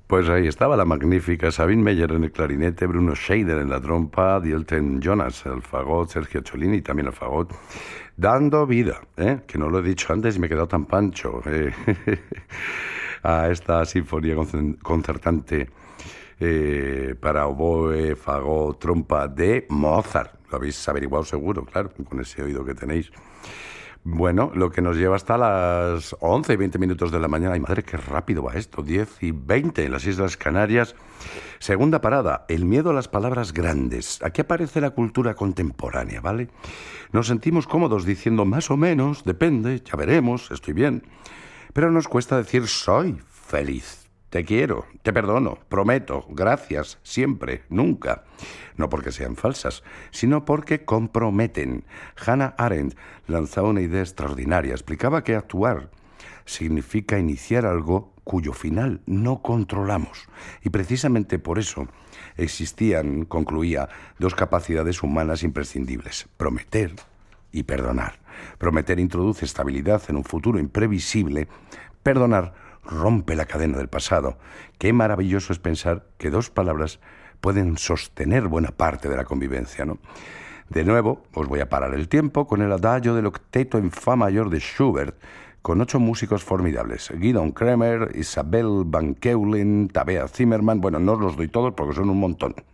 Pues ahí estaba la magnífica Sabine Meyer en el clarinete, Bruno Scheider en la trompa, Dielten Jonas el fagot, Sergio Cholini también el fagot, dando vida, que no lo he dicho antes y me he quedado tan pancho, a esta sinfonía concertante para oboe, fagot, trompa de Mozart. Lo habéis averiguado seguro, claro, con ese oído que tenéis. Bueno, lo que nos lleva hasta las 11 y 20 minutos de la mañana. Ay, madre, qué rápido va esto. 10 y 20 en las Islas Canarias. Segunda parada, el miedo a las palabras grandes. Aquí aparece la cultura contemporánea, ¿vale? Nos sentimos cómodos diciendo más o menos, depende, ya veremos, estoy bien. Pero nos cuesta decir soy feliz. Te quiero, te perdono, prometo, gracias, siempre, nunca. No porque sean falsas, sino porque comprometen. Hannah Arendt lanzaba una idea extraordinaria. Explicaba que actuar significa iniciar algo cuyo final no controlamos. Y precisamente por eso existían, concluía, dos capacidades humanas imprescindibles: prometer y perdonar. Prometer introduce estabilidad en un futuro imprevisible. Perdonar rompe la cadena del pasado. Qué maravilloso es pensar que dos palabras pueden sostener buena parte de la convivencia, ¿no? De nuevo, os voy a parar el tiempo con el adagio del octeto en fa mayor de Schubert, con 8 músicos formidables: Gidon Kremer, Isabel Van Keulen, Tabea Zimmermann. Bueno, no os los doy todos porque son un montón.